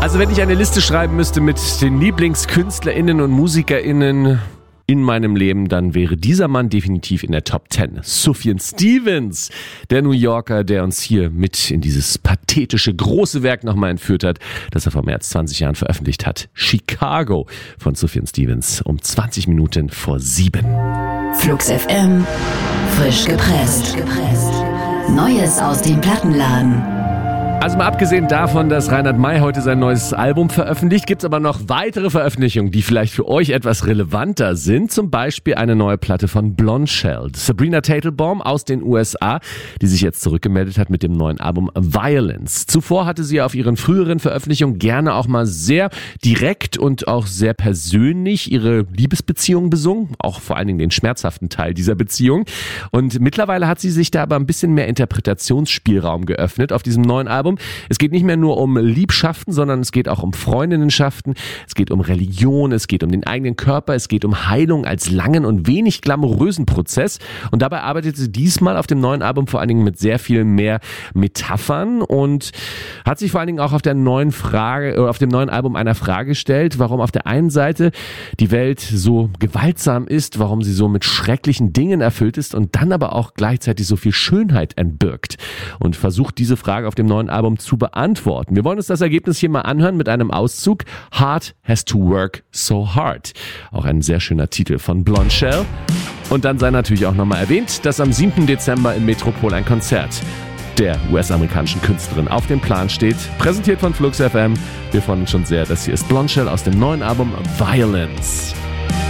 Also wenn ich eine Liste schreiben müsste mit den LieblingskünstlerInnen und MusikerInnen in meinem Leben, dann wäre dieser Mann definitiv in der Top 10. Sufjan Stevens, der New Yorker, der uns hier mit in dieses pathetische, große Werk nochmal entführt hat, das er vor mehr als 20 Jahren veröffentlicht hat. Chicago von Sufjan Stevens um 20 Minuten vor 7. Flux FM, frisch gepresst. Neues aus dem Plattenladen. Also mal abgesehen davon, dass Reinhard May heute sein neues Album veröffentlicht, gibt's aber noch weitere Veröffentlichungen, die vielleicht für euch etwas relevanter sind. Zum Beispiel eine neue Platte von Blondshell. Sabrina Teitelbaum aus den USA, die sich jetzt zurückgemeldet hat mit dem neuen Album Violence. Zuvor hatte sie auf ihren früheren Veröffentlichungen gerne auch mal sehr direkt und auch sehr persönlich ihre Liebesbeziehung besungen, auch vor allen Dingen den schmerzhaften Teil dieser Beziehung. Und mittlerweile hat sie sich da aber ein bisschen mehr Interpretationsspielraum geöffnet auf diesem neuen Album. Es geht nicht mehr nur um Liebschaften, sondern es geht auch um Freundinnenschaften, es geht um Religion, es geht um den eigenen Körper, es geht um Heilung als langen und wenig glamourösen Prozess. Und dabei arbeitet sie diesmal auf dem neuen Album vor allen Dingen mit sehr viel mehr Metaphern und hat sich vor allen Dingen auch auf dem neuen Album einer Frage gestellt, warum auf der einen Seite die Welt so gewaltsam ist, warum sie so mit schrecklichen Dingen erfüllt ist und dann aber auch gleichzeitig so viel Schönheit entbirgt. Und versucht diese Frage auf dem neuen Album zu beantworten. Wir wollen uns das Ergebnis hier mal anhören mit einem Auszug. Heart has to work so hard. Auch ein sehr schöner Titel von Blondshell. Und dann sei natürlich auch nochmal erwähnt, dass am 7. Dezember im Metropol ein Konzert der US-amerikanischen Künstlerin auf dem Plan steht. Präsentiert von Flux FM. Wir freuen uns schon sehr. Das hier ist Blondshell aus dem neuen Album Violence.